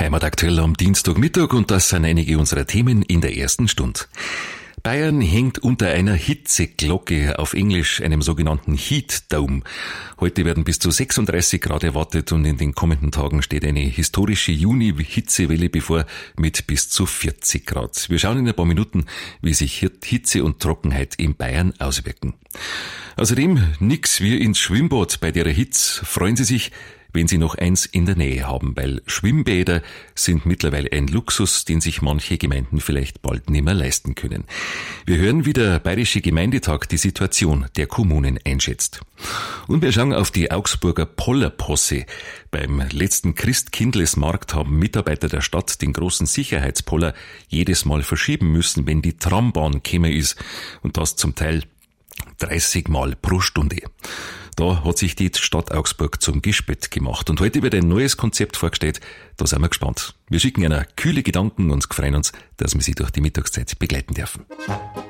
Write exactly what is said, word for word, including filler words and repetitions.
Heimataktuell am Dienstagmittag und das sind einige unserer Themen in der ersten Stunde. Bayern hängt unter einer Hitzeglocke, auf Englisch einem sogenannten Heat Dome. Heute werden bis zu sechsunddreißig Grad erwartet und in den kommenden Tagen steht eine historische Juni-Hitzewelle bevor mit bis zu vierzig Grad. Wir schauen in ein paar Minuten, wie sich Hitze und Trockenheit in Bayern auswirken. Außerdem nix wie ins Schwimmbad bei der Hitze. Freuen Sie sich, wenn Sie noch eins in der Nähe haben, weil Schwimmbäder sind mittlerweile ein Luxus, den sich manche Gemeinden vielleicht bald nicht mehr leisten können. Wir hören, wie der Bayerische Gemeindetag die Situation der Kommunen einschätzt. Und wir schauen auf die Augsburger Pollerposse. Beim letzten Christkindlesmarkt haben Mitarbeiter der Stadt den großen Sicherheitspoller jedes Mal verschieben müssen, wenn die Trambahn gekommen ist, und das zum Teil dreißig Mal pro Stunde. Da hat sich die Stadt Augsburg zum Gespött gemacht. Und heute wird ein neues Konzept vorgestellt. Da sind wir gespannt. Wir schicken einer kühle Gedanken und freuen uns, dass wir Sie durch die Mittagszeit begleiten dürfen.